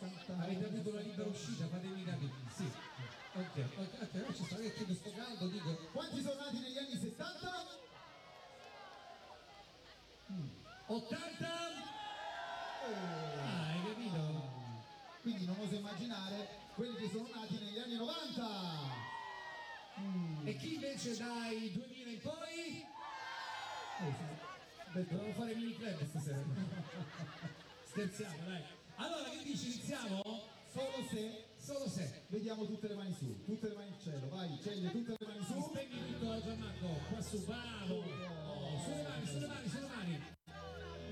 Avete avuto la libera uscita, fatemi capire. Sì. Ok, ci sta che questo caldo, dico. Quanti sono nati negli anni 70? 80? Hai capito? Quindi non oso immaginare quelli che sono nati negli anni 90. E chi invece dai 2000 in poi? Dobbiamo fare mini club stasera. Scherziamo, dai. Allora, che dici? Iniziamo? Solo se vediamo tutte le mani su, tutte le mani in cielo, vai, Ceglie, tutte le mani su. Spegni tutto, Gianmarco, qua su, bravo. Oh, sulle mani.